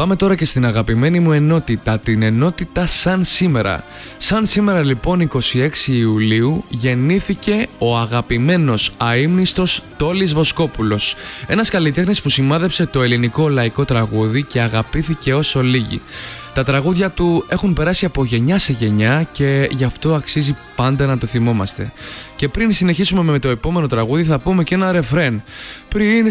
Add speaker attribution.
Speaker 1: Πάμε τώρα και στην αγαπημένη μου ενότητα, την ενότητα Σαν Σήμερα. Σαν σήμερα λοιπόν 26 Ιουλίου γεννήθηκε ο αγαπημένος αείμνηστος Τόλης Βοσκόπουλος, ένας καλλιτέχνης που σημάδεψε το ελληνικό λαϊκό τραγούδι και αγαπήθηκε όσο λίγοι. Τα τραγούδια του έχουν περάσει από γενιά σε γενιά και γι' αυτό αξίζει πάντα να το θυμόμαστε. Και πριν συνεχίσουμε με το επόμενο τραγούδι θα πούμε και ένα ρεφρέν. Πριν